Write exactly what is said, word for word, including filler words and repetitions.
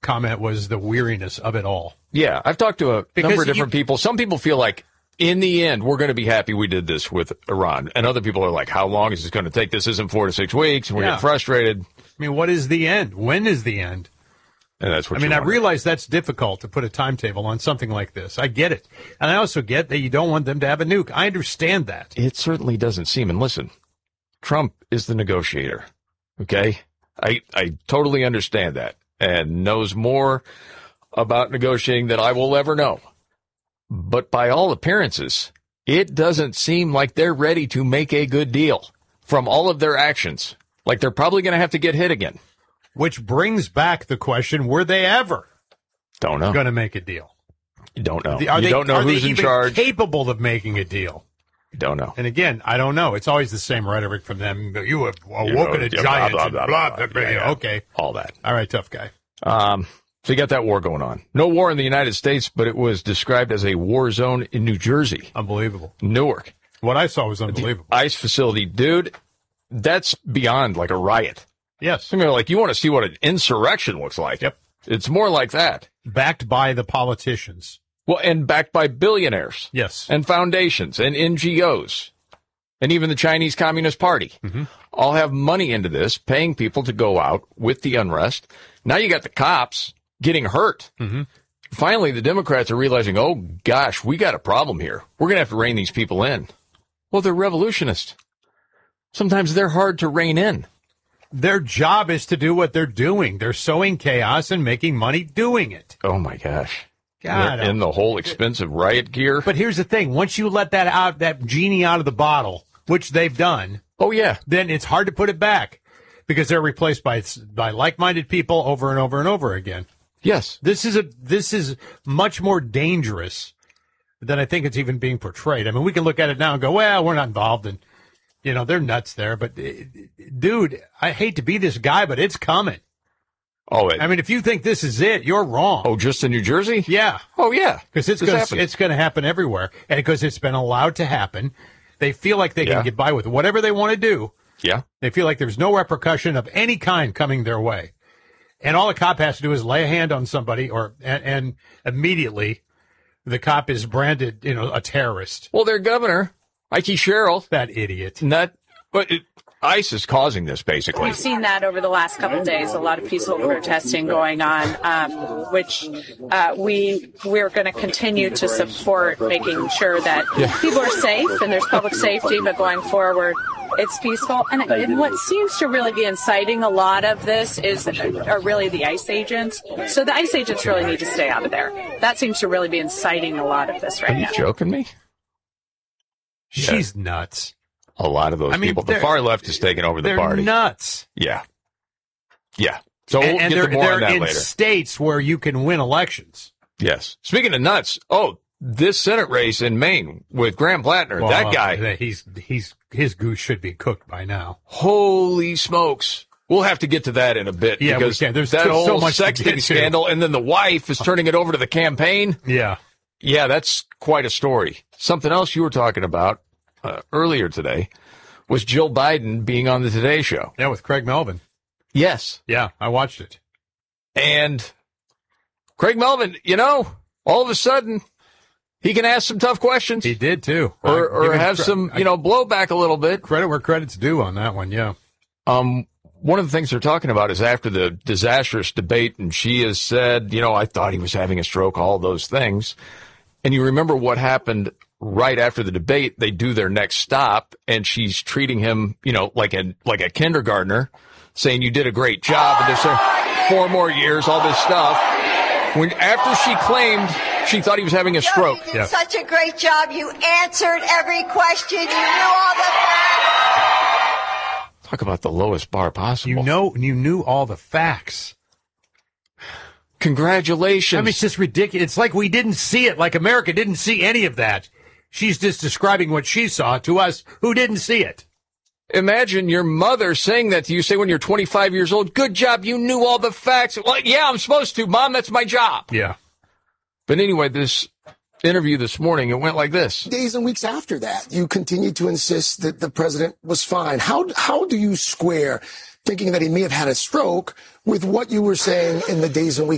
comment was the weariness of it all. Yeah, I've talked to a Because number of different you- people. Some people feel like, in the end, we're going to be happy we did this with Iran. And other people are like, how long is this going to take? This isn't four to six weeks. And we're Yeah. getting frustrated. I mean, what is the end? When is the end? And that's what I mean, you I wanted. realize that's difficult to put a timetable on something like this. I get it. And I also get that you don't want them to have a nuke. I understand that. It certainly doesn't seem. And listen, Trump is the negotiator. Okay? I, I totally understand that and knows more about negotiating than I will ever know. But by all appearances, it doesn't seem like they're ready to make a good deal from all of their actions. Like they're probably going to have to get hit again. Which brings back the question, were they ever Don't know. going to make a deal? You don't know. Are you they, don't know are who's they in even charge. capable of making a deal? You don't know. And again, I don't know. It's always the same rhetoric from them. You have awoken know, a yeah, giant. blah, and blah, Blah, blah, blah, blah. blah. Yeah, yeah. Okay. All that. All right, tough guy. Um, so you got that war going on. No war in the United States, but it was described as a war zone in New Jersey, Unbelievable. Newark. What I saw was unbelievable. ICE facility. Dude, that's beyond like a riot. Yes. I mean, like, you want to see what an insurrection looks like. Yep. It's more like that. Backed by the politicians. Well, and backed by billionaires. Yes. And foundations and N G Os. And even the Chinese Communist Party. Mm-hmm. All have money into this, paying people to go out with the unrest. Now you got the cops getting hurt. Mm-hmm. Finally, the Democrats are realizing, oh, gosh, we got a problem here. We're going to have to rein these people in. Well, they're revolutionists. Sometimes they're hard to rein in. Their job is to do what they're doing. They're sowing chaos and making money doing it. Oh, my gosh. God. They're in the whole expensive riot gear. But here's the thing. Once you let that out, that genie out of the bottle, which they've done, Oh, yeah. then it's hard to put it back because they're replaced by by like-minded people over and over and over again. Yes. This is a this is much more dangerous than I think it's even being portrayed. I mean, we can look at it now and go, well, we're not involved, and you know they're nuts there. But uh, dude, I hate to be this guy, but it's coming. Oh, it, I mean, if you think this is it, you're wrong. oh, just in New Jersey? Yeah, Oh, yeah. because it's This gonna, happened. it's going to happen everywhere, and because it's been allowed to happen, they feel like they Yeah. can get by with whatever they want to do. Yeah. They feel like there's no repercussion of any kind coming their way. And all a cop has to do is lay a hand on somebody or and, and immediately the cop is branded, you know, a terrorist. Well, their governor, Mikey Sherrill, That idiot. not, but it, ICE is causing this, basically. We've seen that over the last couple of days, a lot of peaceful protesting going on, um, which uh, we, we're going to continue to support making sure that Yeah. people are safe and there's public safety, but going forward, it's peaceful. And, and what seems to really be inciting a lot of this is are really the ICE agents. So the ICE agents really need to stay out of there. That seems to really be inciting a lot of this Are right you now. joking me? She's nuts. A lot of those I mean, people. The they're- far left is taking over the They're party. nuts. Yeah. Yeah. So And, we'll and get they're, to more they're on that in later. states where you can win elections. Yes. Speaking of nuts, oh, this Senate race in Maine with Graham Plattner, Well, that guy, uh, he's he's his goose should be cooked by now. holy smokes. We'll have to get to that in a bit Yeah, we because can. There's that so- so whole much to sexting get to. scandal, and then the wife is turning it over to the campaign. Yeah. Yeah, that's quite a story. Something else you were talking about uh, earlier today was Jill Biden being on the Today Show. Yeah, with Craig Melvin. Yes. Yeah, I watched it. And Craig Melvin, you know, all of a sudden, he can ask some tough questions He did too. or, I or give him have cre- some, I- you know, blowback a little bit. credit where credit's due on that one. Yeah. Um, one of the things they're talking about is after the disastrous debate, and she has said, you know, I thought he was having a stroke, all those things. And you remember what happened right after the debate. They do their next stop, and she's treating him, you know, like a like a kindergartner, saying you did a great job, and they're saying four more years, all this stuff. When after she claimed she thought he was having a stroke. You did such a great job. You answered every question. You knew all the facts. Talk about the lowest bar possible. You know, you knew all the facts. Congratulations. I mean, it's just ridiculous. It's like we didn't see it, like America didn't see any of that. She's just describing what she saw to us who didn't see it. Imagine your mother saying that to you, say when you're twenty-five years old, good job, you knew all the facts. Well, yeah, I'm supposed to, Mom, that's my job. Yeah. But anyway, this interview this morning, it went like this. Days and weeks after that, you continued to insist that the president was fine. How how do you square thinking that he may have had a stroke with what you were saying in the days and weeks